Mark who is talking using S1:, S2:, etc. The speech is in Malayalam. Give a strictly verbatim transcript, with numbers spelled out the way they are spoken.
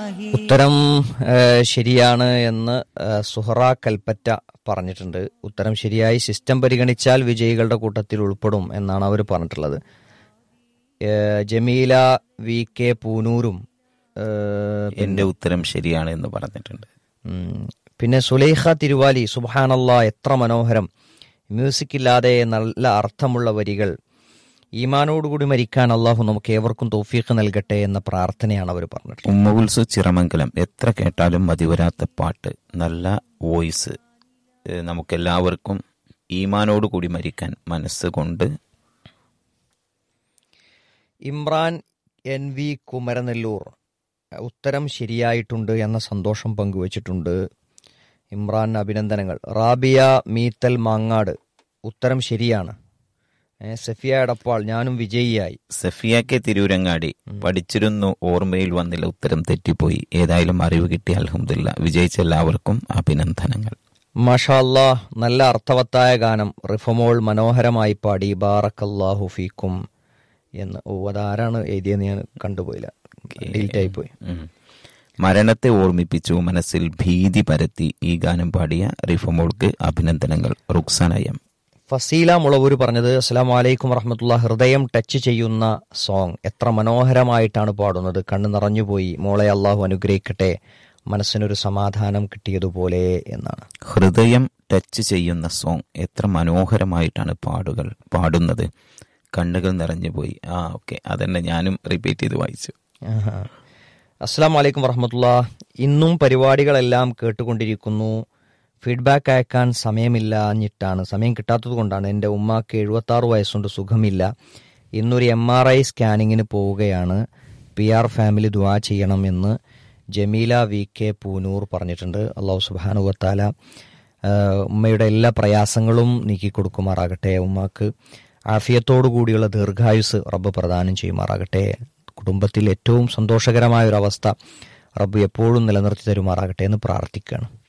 S1: ഉത്തരം ഏഹ്, ശരിയാണ് എന്ന് ഏഹ്, സുഹറ കൽപ്പറ്റ പറഞ്ഞിട്ടുണ്ട്. ഉത്തരം ശരിയായി സിസ്റ്റം പരിഗണിച്ചാൽ വിജയികളുടെ കൂട്ടത്തിൽ ഉൾപ്പെടും എന്നാണ് അവർ പറഞ്ഞിട്ടുള്ളത്. ഏഹ്, ജമീല വി കെ പൂനൂരും ഏഹ്,
S2: എന്റെ ഉത്തരം ശരിയാണ് എന്ന് പറഞ്ഞിട്ടുണ്ട്.
S1: ഉം, പിന്നെ സുലൈഖ തിരുവാലി സുബ്ഹാനല്ലാ എത്ര മനോഹരം, മ്യൂസിക് ഇല്ലാതെ നല്ല അർത്ഥമുള്ള വരികൾ, ഈമാനോടുകൂടി മരിക്കാൻ അള്ളാഹു നമുക്ക് ഏവർക്കും തൗഫീഖ് നൽകട്ടെ എന്ന പ്രാർത്ഥനയാണ് അവർ പറഞ്ഞിട്ടുള്ളത്.
S2: ഉമ്മകുൽസു ചിറമംഗലം എത്ര കേട്ടാലും മതിവരാത്ത പാട്ട്, നല്ല വോയിസ്, ഏഹ് നമുക്കെല്ലാവർക്കും ഈമാനോട് കൂടി മരിക്കാൻ മനസ്സുകൊണ്ട്.
S1: ഇമ്രാൻ എൻ വി കുമരനെല്ലൂർ ഉത്തരം ശരിയായിട്ടുണ്ട് എന്ന സന്തോഷം പങ്കുവച്ചിട്ടുണ്ട്. ഇമ്രാൻ അഭിനന്ദനങ്ങൾ. റാബിയ മീത്തൽ മാങ്ങാട് ഉത്തരം ശരിയാണ്. ഏ, സഫിയ എടപ്പാൾ ഞാനും വിജയിയായി.
S2: സഫിയ കെ തിരൂരങ്ങാടി പഠിച്ചിരുന്നു, ഓർമ്മയിൽ വന്നില്ല, ഉത്തരം തെറ്റിപ്പോയി. ഏതായാലും അറിവ് കിട്ടിയ അൽഹംദുലില്ലാ. വിജയിച്ച എല്ലാവർക്കും അഭിനന്ദനങ്ങൾ.
S1: മാഷാ അല്ലാ, നല്ല അർത്ഥവത്തായ ഗാനം. റിഫമോൾ മനോഹരമായി പാടി. ബാറക്കല്ലാഹു ഫീക്കും എന്ന്. ഓ, അതാരാണ് എഴുതിയെന്ന് ഞാൻ കണ്ടുപോയില്ല, ഡിലീറ്റ് ആയിപ്പോയി.
S2: ഉം. മരണത്തെ ഓർമ്മിപ്പിച്ചു, മനസ്സിൽ ഭീതി പരത്തി ഈ ഗാനം പാടിയ റിഫമോൾക്ക് അഭിനന്ദനങ്ങൾ. റുക്സാന എം.
S1: ഫസീല മുളവൂര് പറഞ്ഞത് അസ്സലാമു അലൈക്കും വറഹ്മത്തുള്ളാഹി, ഹൃദയം ടച്ച് ചെയ്യുന്ന സോങ്, എത്ര മനോഹരമായിട്ടാണ് പാടുന്നത്, കണ്ണ് നിറഞ്ഞുപോയി. മോളെ അള്ളാഹു അനുഗ്രഹിക്കട്ടെ, മനസ്സിനൊരു സമാധാനം കിട്ടിയതുപോലെ എന്നാണ്.
S2: ഹൃദയം ടച്ച് ചെയ്യുന്ന സോങ്, എത്ര മനോഹരമായിട്ടാണ് പാടുകൾ പാടുന്നത്, കണ്ണുകൾ നിറഞ്ഞുപോയി. ആ ഓക്കെ, അതന്നെ ഞാനും റിപ്പീറ്റ് ചെയ്ത് വായിച്ചു.
S1: അസ്സലാമു അലൈക്കും വറഹ്മത്തുള്ളാഹി, ഇന്നും പരിപാടികളെല്ലാം കേട്ടുകൊണ്ടിരിക്കുന്നു. ഫീഡ്ബാക്ക് അയക്കാൻ സമയമില്ലാഞ്ഞിട്ടാണ്, സമയം കിട്ടാത്തത് കൊണ്ടാണ്. എൻ്റെ ഉമ്മാക്ക് എഴുപത്തി ആറ് വയസ്സുണ്ട്, സുഖമില്ല. ഇന്നൊരു എം ആർ ഐ സ്കാനിങ്ങിന് പോവുകയാണ്. പി ആർ ഫാമിലി ദുആ ചെയ്യണമെന്ന് ജമീല വി കെ പൂനൂർ പറഞ്ഞിട്ടുണ്ട്. അള്ളാഹു സുബ്ഹാനഹു വ തആല ഉമ്മയുടെ എല്ലാ പ്രയാസങ്ങളും നീക്കി കൊടുക്കുമാറാകട്ടെ. ഉമ്മാക്ക് ആഫിയത്തോടു കൂടിയുള്ള ദീർഘായുസ് റബ്ബ് പ്രദാനം ചെയ്യുമാറാകട്ടെ. കുടുംബത്തിൽ ഏറ്റവും സന്തോഷകരമായ ഒരു അവസ്ഥ റബ്ബ് എപ്പോഴും നിലനിർത്തി തരുമാറാകട്ടെ എന്ന് പ്രാർത്ഥിക്കുകയാണ്.